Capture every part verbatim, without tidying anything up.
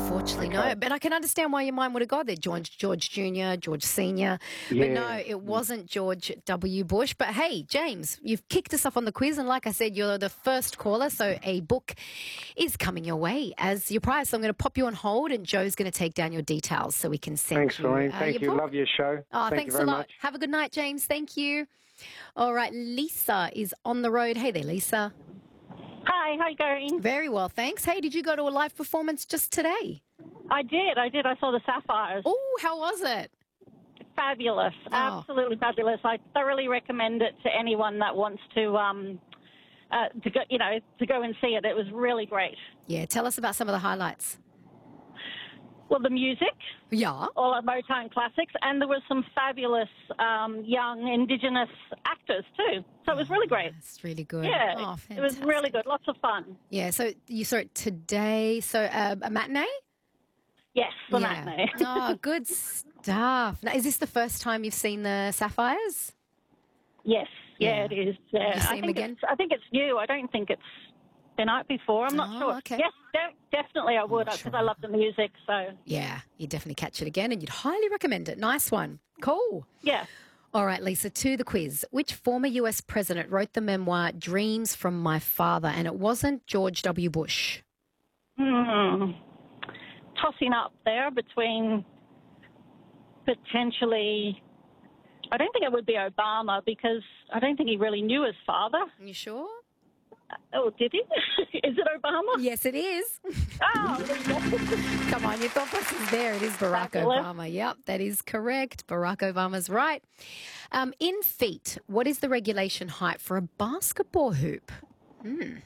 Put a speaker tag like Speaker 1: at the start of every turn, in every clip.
Speaker 1: Unfortunately,
Speaker 2: Okay.
Speaker 1: no. But I can understand why your mind would have gone there. George, George Junior, George Senior But no,
Speaker 2: Yeah.
Speaker 1: it wasn't George W. Bush. But hey, James, you've kicked us off on the quiz. And like I said, you're the first caller. So a book is coming your way as your prize. So I'm going to pop you on hold and Joe's going to take down your details so we can send
Speaker 2: Thanks,
Speaker 1: you
Speaker 2: Lorraine.
Speaker 1: uh,
Speaker 2: Thank
Speaker 1: your
Speaker 2: you.
Speaker 1: book.
Speaker 2: Love your show.
Speaker 1: Oh,
Speaker 2: Thank
Speaker 1: thanks
Speaker 2: you very
Speaker 1: a lot.
Speaker 2: much.
Speaker 1: Have a good night, James. Thank you. All right, Lisa is on the road. Hey there, Lisa.
Speaker 3: Hi, how you going?
Speaker 1: Very well, thanks. Hey, did you go to a live performance just today?
Speaker 3: I did, I did. I saw the Sapphires.
Speaker 1: Oh, how was it?
Speaker 3: Fabulous,
Speaker 1: Oh.
Speaker 3: absolutely fabulous. I thoroughly recommend it to anyone that wants to, um, uh, to go, you know, to go and see it. It was really great.
Speaker 1: Yeah, tell us about some of the highlights.
Speaker 3: Well, the music,
Speaker 1: Yeah.
Speaker 3: all our Motown classics, and there was some fabulous um, young Indigenous actors too. So it was really great.
Speaker 1: That's really good.
Speaker 3: Yeah,
Speaker 1: Oh,
Speaker 3: it was really
Speaker 1: fantastic.
Speaker 3: good. Lots of fun.
Speaker 1: Yeah, so you saw it today. So uh, a matinee?
Speaker 3: Yes, the
Speaker 1: yeah.
Speaker 3: matinee.
Speaker 1: Oh, good stuff. Now, is this the first time you've seen the Sapphires?
Speaker 3: Yes, yeah,
Speaker 1: Yeah.
Speaker 3: it is. Yeah.
Speaker 1: You see
Speaker 3: I
Speaker 1: 'em
Speaker 3: think
Speaker 1: again?
Speaker 3: It's, I think it's new. I don't think it's been out before. I'm not
Speaker 1: Oh,
Speaker 3: sure.
Speaker 1: okay.
Speaker 3: Yes, de- definitely I would
Speaker 1: not
Speaker 3: because
Speaker 1: sure.
Speaker 3: I love the music. So
Speaker 1: Yeah, you'd definitely catch it again and you'd highly recommend it. Nice one. Cool.
Speaker 3: yeah,
Speaker 1: All right, Lisa, to the quiz. Which former U S president wrote the memoir Dreams from My Father? And it wasn't George W. Bush.
Speaker 3: hmm. tossing up there between potentially. I don't think it would be Obama because I don't think he really knew his father.
Speaker 1: You sure?
Speaker 3: Oh, did he? Is it Obama?
Speaker 1: Yes, it is.
Speaker 3: Oh, there you go.
Speaker 1: Come on, your thought process is there. It is Barack
Speaker 3: Fabulous.
Speaker 1: Obama. Yep, that is correct. Barack Obama's right. Um, in feet, what is the regulation height for a basketball hoop? Hmm.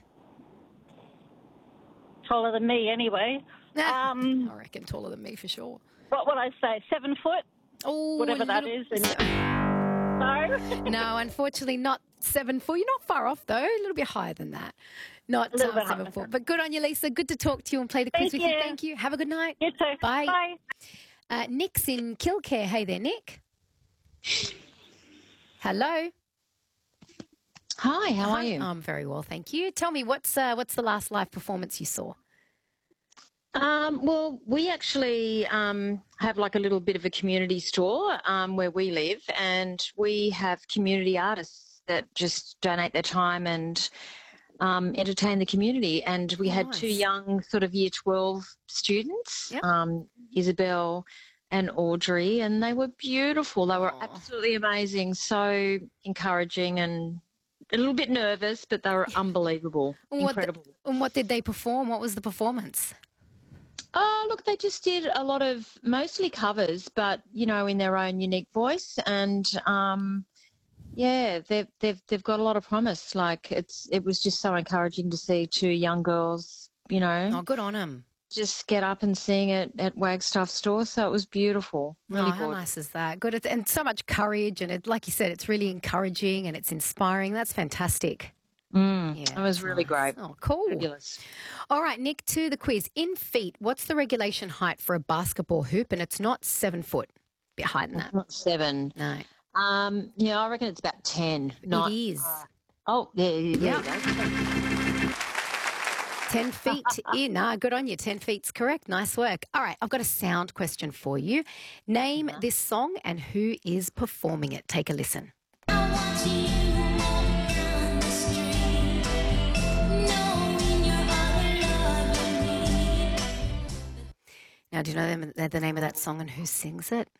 Speaker 3: Taller than me, anyway. Um,
Speaker 1: I reckon taller than me for sure.
Speaker 3: what would I say? Seven foot,
Speaker 1: Oh,
Speaker 3: whatever
Speaker 1: a
Speaker 3: that
Speaker 1: little-
Speaker 3: is. In, no.
Speaker 1: No, unfortunately, not seven foot. You're not far off, though. A little bit higher than that. Not
Speaker 3: A little
Speaker 1: uh,
Speaker 3: bit
Speaker 1: seven
Speaker 3: higher.
Speaker 1: foot. But good on you, Lisa. Good to talk to you and play the quiz
Speaker 3: Thank
Speaker 1: with you.
Speaker 3: you.
Speaker 1: Thank you. Have a good night.
Speaker 3: You too.
Speaker 1: Bye.
Speaker 3: Bye.
Speaker 1: Uh, Nick's in Kilcare. Hey there, Nick. Hello.
Speaker 4: Hi, how are you?
Speaker 1: I'm very well, thank you. Tell me, what's uh, what's the last live performance you saw?
Speaker 4: Um, well, we actually um, have like a little bit of a community store um, where we live, and we have community artists that just donate their time and um, entertain the community. And we
Speaker 1: Oh,
Speaker 4: had two
Speaker 1: nice.
Speaker 4: young sort of year twelve students,
Speaker 1: Yep.
Speaker 4: um, Isabel and Audrey, and they were beautiful. They were
Speaker 1: Aw.
Speaker 4: absolutely amazing, so encouraging and a little bit nervous, but they were unbelievable,
Speaker 1: And what, the-
Speaker 4: incredible.
Speaker 1: and what did they perform? What was the performance?
Speaker 4: Oh, look, they just did a lot of mostly covers, but you know, in their own unique voice, and um, yeah, they've they've they've got a lot of promise. Like it's it was just so encouraging to see two young girls, you know,
Speaker 1: Oh, good on them.
Speaker 4: just get up and sing it at Wagstaff store. So it was beautiful, really
Speaker 1: Oh, how
Speaker 4: gorgeous.
Speaker 1: nice is that? Good. It's, and so much courage. And it, like you said, it's really encouraging and it's inspiring. That's fantastic.
Speaker 4: Mm,
Speaker 1: Yeah,
Speaker 4: it was
Speaker 1: it's
Speaker 4: really
Speaker 1: nice.
Speaker 4: great.
Speaker 1: Oh, cool.
Speaker 4: Fabulous.
Speaker 1: All right, Nick, to the quiz. In feet, what's the regulation height for a basketball hoop? And it's not seven foot. A bit higher than that.
Speaker 4: Not seven.
Speaker 1: No,
Speaker 4: Um, yeah, I reckon it's about ten. Not.
Speaker 1: it is.
Speaker 4: Oh, there, there
Speaker 1: Yep.
Speaker 4: you go.
Speaker 1: ten feet in. Ah, good on you. ten feet's correct. Nice work. All right, I've got a sound question for you. Name this song and who is performing it. Take a listen. Now, do you know the, the name of that song and who sings it?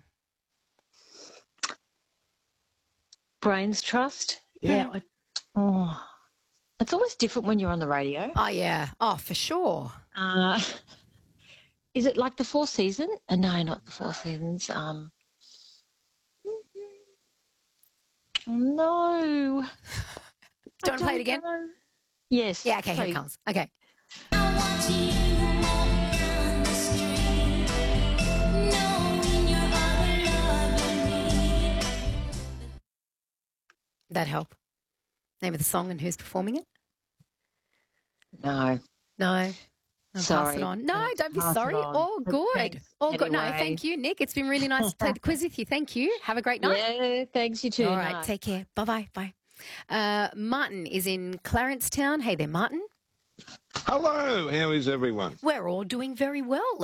Speaker 4: Brains Trust. Yeah. I, oh, it's always different when you're on the radio.
Speaker 1: Oh, yeah. Oh, for sure.
Speaker 4: Uh, is it like the Four Seasons? Uh, no, not the Four Seasons. Um, no.
Speaker 1: Do you want to play it again?
Speaker 4: Know. Yes.
Speaker 1: Yeah, okay, here it
Speaker 4: please.
Speaker 1: comes. Okay. That help? Name of the song and who's performing it?
Speaker 4: No.
Speaker 1: No. I'll pass
Speaker 4: Sorry.
Speaker 1: it on. No,
Speaker 4: I'll
Speaker 1: don't be
Speaker 4: pass it
Speaker 1: sorry.
Speaker 4: on.
Speaker 1: All
Speaker 4: But
Speaker 1: good.
Speaker 4: thanks
Speaker 1: All good. No,
Speaker 4: anyway.
Speaker 1: thank you, Nick. It's been really nice to play the quiz with you. Thank you. Have a great night.
Speaker 4: Yeah, thanks, you too.
Speaker 1: All right,
Speaker 4: Night.
Speaker 1: take care. Bye-bye. Bye. Uh, Martin is in Clarencetown. Hey there, Martin.
Speaker 5: Hello, how is everyone?
Speaker 1: We're all doing very well.